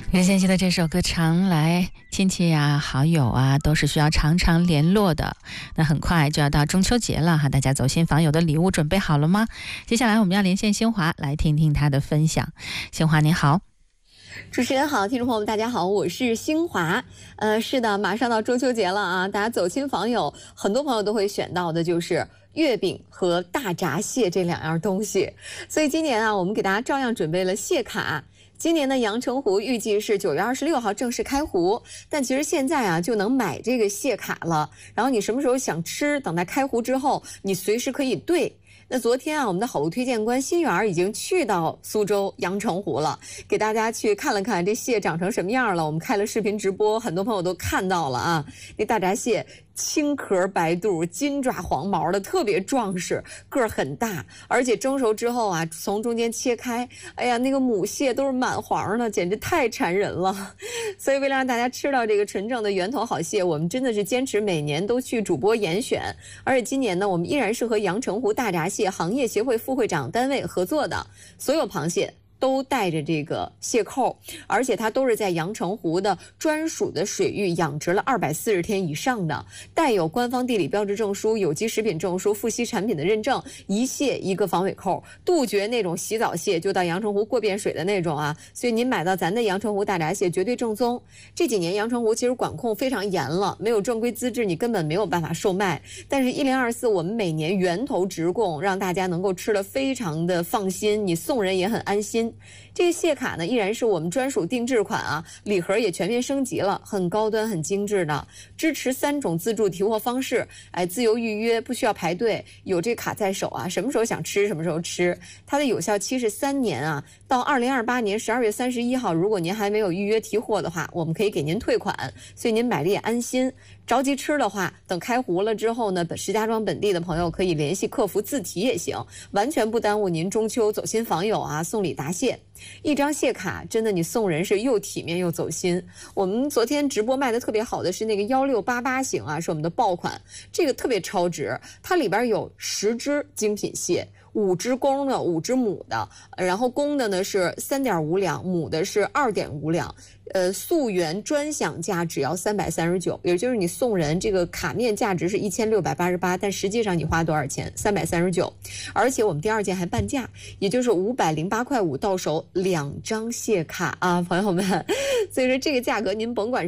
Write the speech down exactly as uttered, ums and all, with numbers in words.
任贤齐的这首歌《常来》，亲戚啊、好友啊，都是需要常常联络的。那很快就要到中秋节了哈，大家走亲访友的礼物准备好了吗？接下来我们要连线新华，来听听他的分享。新华你好。 主持人好，听众朋友们大家好，我是新华。呃，是的，马上到中秋节了啊，大家走亲访友，很多朋友都会选到的就是月饼和大闸蟹这两样东西。所以今年啊，我们给大家照样准备了蟹卡。今年的阳澄湖预计是九月二十六号正式开湖，但其实现在啊就能买这个蟹卡了。然后你什么时候想吃，等它开湖之后，你随时可以兑。那昨天啊，我们的好物推荐官新源已经去到苏州阳澄湖了，给大家去看了看这蟹长成什么样了。我们开了视频直播，很多朋友都看到了啊。那大闸蟹青壳白肚，金爪黄毛的，特别壮实，个儿很大，而且蒸熟之后啊，从中间切开，哎呀，那个母蟹都是满黄的，简直太馋人了。所以为了让大家吃到这个纯正的源头好蟹，我们真的是坚持每年都去主播严选。而且今年呢，我们依然是和阳澄湖大闸蟹行业协会副会长单位合作的，所有螃蟹都带着这个蟹扣，而且它都是在阳澄湖的专属的水域养殖了二百四十天以上的，带有官方地理标志证书、有机食品证书、富硒产品的认证，一蟹一个防伪扣，杜绝那种洗澡蟹就到阳澄湖过遍水的那种啊。所以您买到咱的阳澄湖大闸蟹绝对正宗。这几年阳澄湖其实管控非常严了，没有正规资质你根本没有办法售卖。但是一零二四我们每年源头直供，让大家能够吃得非常的放心，你送人也很安心。这个蟹卡呢，依然是我们专属定制款啊，礼盒也全面升级了，很高端、很精致的，支持三种自助提货方式，哎，自由预约，不需要排队，有这卡在手啊，什么时候想吃什么时候吃。它的有效期是三年啊，到二零二八年十二月三十一号，如果您还没有预约提货的话，我们可以给您退款，所以您买的也安心。着急吃的话，等开湖了之后呢，石家庄本地的朋友可以联系客服自提也行，完全不耽误您中秋走亲访友啊，送礼答谢。一张蟹卡真的你送人是又体面又走心。我们昨天直播卖的特别好的是那个一六八八型啊，是我们的爆款，这个特别超值，它里边有十只精品蟹，五只公的，五只母的，然后公的呢是三点五两，母的是二点五两。呃，溯源专享价只要三百三十九，也就是你送人这个卡面价值是一千六百八十八，但实际上你花多少钱？三百三十九，而且我们第二件还半价，也就是五百零八块五到手两张蟹卡啊，朋友们，所以说这个价格您甭管是